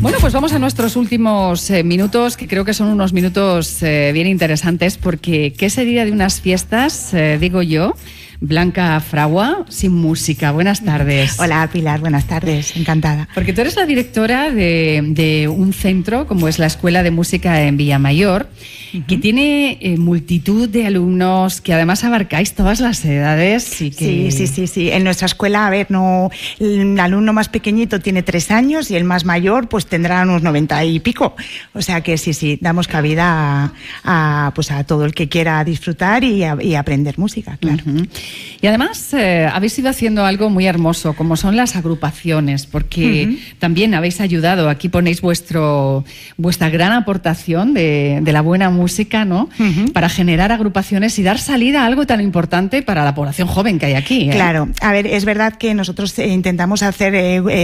Bueno, pues vamos a nuestros últimos minutos, que creo que son unos minutos bien interesantes, porque ¿qué sería de unas fiestas, digo yo, Blanca Fragua, sin música? Buenas tardes. Hola, Pilar, buenas tardes, encantada. Porque tú eres la directora de un centro, como es la Escuela de Música en Villamayor, que tiene multitud de alumnos, que además abarcáis todas las edades. Y que... Sí. En nuestra escuela, a ver, el alumno más pequeñito tiene 3 años y el más mayor pues tendrá unos 90 y pico. O sea que sí, damos cabida a todo el que quiera disfrutar y aprender música, claro. Y además habéis ido haciendo algo muy hermoso, como son las agrupaciones, porque también habéis ayudado, aquí ponéis vuestra gran aportación de la buena música, ¿no? Para generar agrupaciones y dar salida a algo tan importante para la población joven que hay aquí, ¿eh? Claro, a ver, es verdad que nosotros intentamos hacer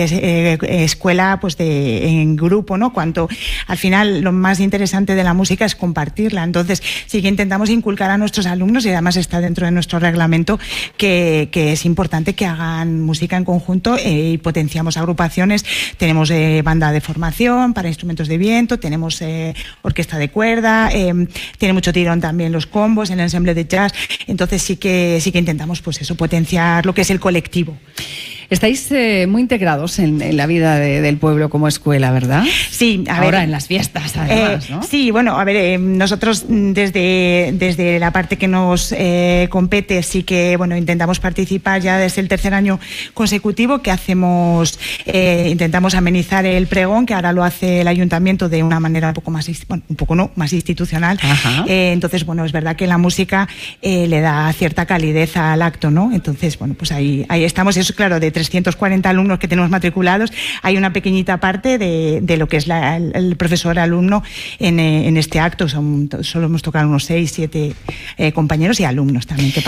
escuela pues en grupo, ¿no? Cuanto al final lo más interesante de la música es compartirla. Entonces sí que intentamos inculcar a nuestros alumnos, y además está dentro de nuestro reglamento, que es importante que hagan música en conjunto, y potenciamos agrupaciones. Tenemos banda de formación para instrumentos de viento, tenemos orquesta de cuerda, tiene mucho tirón también los combos, el ensemble de jazz. Entonces sí que intentamos pues eso, potenciar lo que es el colectivo. Estáis muy integrados en la vida del pueblo como escuela, ¿verdad? Sí, ahora en las fiestas, además, ¿no? Sí, bueno, a ver, nosotros desde la parte que nos compete sí que, bueno, intentamos participar ya desde el 3er año consecutivo que hacemos, intentamos amenizar el pregón, que ahora lo hace el ayuntamiento de una manera un poco más institucional. Entonces, bueno, es verdad que la música le da cierta calidez al acto, ¿no? Entonces, bueno, pues ahí estamos. Eso, claro, de 340 alumnos que tenemos matriculados, hay una pequeñita parte de lo que es el profesor-alumno en este acto. Solo hemos tocado unos 6, 7 compañeros y alumnos también que